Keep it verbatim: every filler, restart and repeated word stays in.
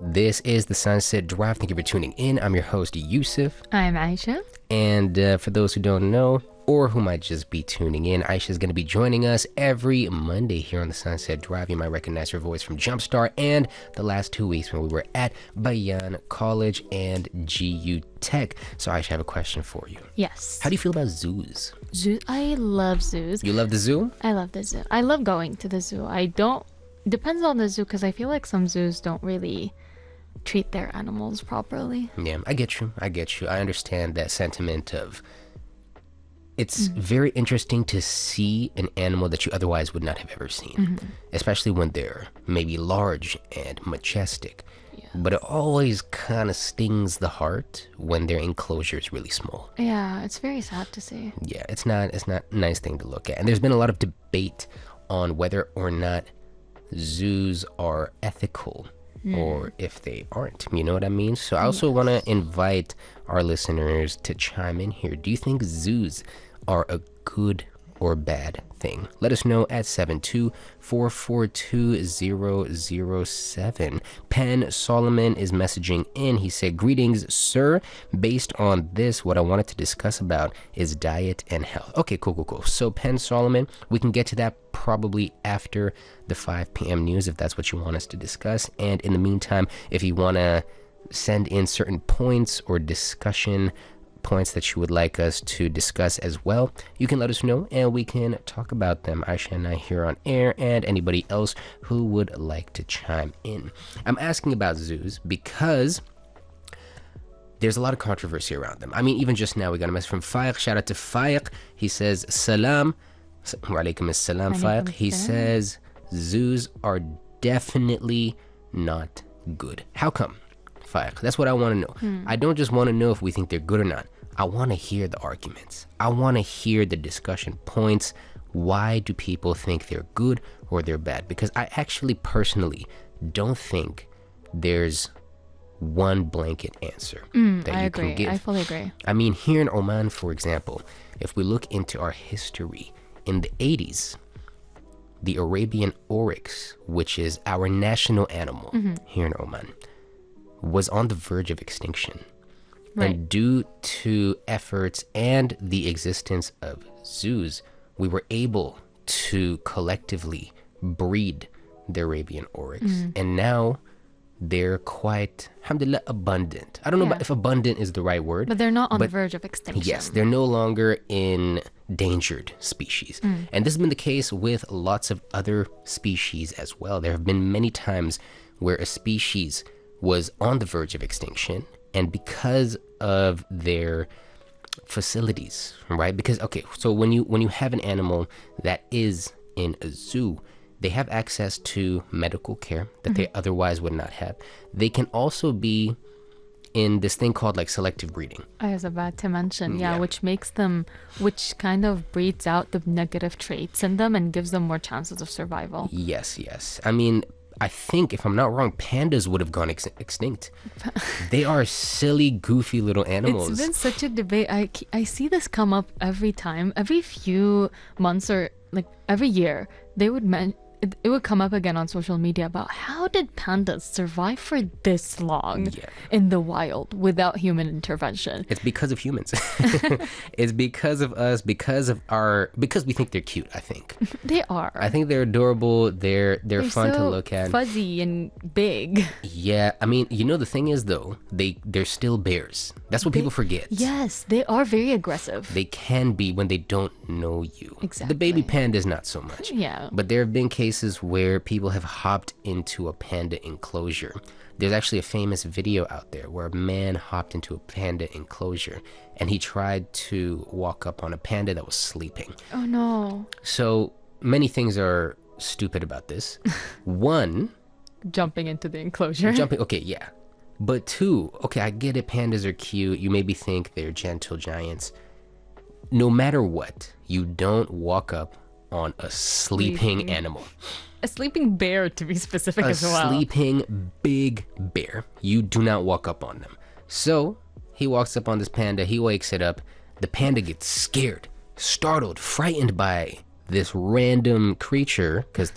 This is the Sunset Drive. Thank you for tuning in. I'm your host, Yusuf. I'm Aisha. And uh, for those who don't know, or who might just be tuning in, Aisha is going to be joining us every Monday here on the Sunset Drive. You might recognize her voice from Jumpstart and the last two weeks when we were at Bayan College and G U Tech. So Aisha, I have a question for you. Yes. How do you feel about zoos? Zoo. I love zoos. You love the zoo? I love the zoo. I love going to the zoo. I don't... Depends on the zoo, because I feel like some zoos don't really treat their animals properly. Yeah, I get you. I get you. I understand that sentiment of... It's mm-hmm. very interesting to see an animal that you otherwise would not have ever seen, mm-hmm. especially when they're maybe large and majestic. Yeah. But it always kind of stings the heart when their enclosure is really small. Yeah, it's very sad to see. Yeah, it's not it's not a nice thing to look at. And there's been a lot of debate on whether or not zoos are ethical mm. or if they aren't. You know what I mean? So I also yes. want to invite our listeners to chime in here. Do you think zoos are a good or bad thing? Let us know at seven two four four two zero zero seven. Penn Solomon is messaging in. He said, "Greetings, sir. Based on this, what I wanted to discuss about is diet and health." Okay, cool, cool, cool. So Penn Solomon, we can get to that probably after the five p.m. news if that's what you want us to discuss. And in the meantime, if you want to send in certain points or discussion points that you would like us to discuss as well, you can let us know and we can talk about them, Aisha and I here on air, and anybody else who would like to chime in. I'm asking about zoos because there's a lot of controversy around them. I mean, even just now we got a message from Faiq. Shout out to Faiq. He says, Salam. Wa alaikum as-salam, Faiq. He says, zoos are definitely not good. How come, Faiq? That's what I want to know. Hmm. I don't just want to know if we think they're good or not. I want to hear the arguments. I want to hear the discussion points. Why do people think they're good or they're bad? Because I actually personally don't think there's one blanket answer mm, that I you agree. can give. I fully agree. I mean, here in Oman, for example, if we look into our history, in the eighties, the Arabian oryx, which is our national animal mm-hmm. here in Oman, was on the verge of extinction. Right. And due to efforts and the existence of zoos, we were able to collectively breed the Arabian oryx. Mm. And now they're quite, alhamdulillah, abundant. I don't know yeah. about if abundant is the right word. But they're not on the verge of extinction. Yes, they're no longer endangered species. Mm. And this has been the case with lots of other species as well. There have been many times where a species was on the verge of extinction, and because of their facilities, right? Because, okay, so when you when you have an animal that is in a zoo, they have access to medical care that mm-hmm. they otherwise would not have. They can also be in this thing called like selective breeding. I was about to mention, yeah, yeah, which makes them, which kind of breeds out the negative traits in them and gives them more chances of survival. Yes, yes. I mean, I think, if I'm not wrong, pandas would have gone ex- extinct. They are silly, goofy little animals. It's been such a debate. I, I see this come up every time. Every few months or like every year, they would men- it, it would come up again on social media about how did pandas survive for this long yeah. in the wild without human intervention. It's because of humans. It's because of us, because of our, because we think they're cute, I think. They are. I think they're adorable. They're they're, they're fun so to look at. Fuzzy and big. Yeah, I mean, you know, the thing is though, they they're still bears. That's what they, people forget. Yes, they are very aggressive. They can be when they don't know you. Exactly. The baby pandas, not so much. Yeah. But there have been cases where people have hopped into a panda enclosure. There's actually a famous video out there where a man hopped into a panda enclosure and he tried to walk up on a panda that was sleeping. Oh no. So many things are stupid about this. One, jumping into the enclosure. Jumping, okay, yeah. But two, okay, I get it, pandas are cute. You maybe think they're gentle giants. No matter what, you don't walk up on a sleeping, sleeping. animal. A sleeping bear, to be specific a as well. A sleeping big bear. You do not walk up on them. So he walks up on this panda. He wakes it up. The panda gets scared, startled, frightened by this random creature, because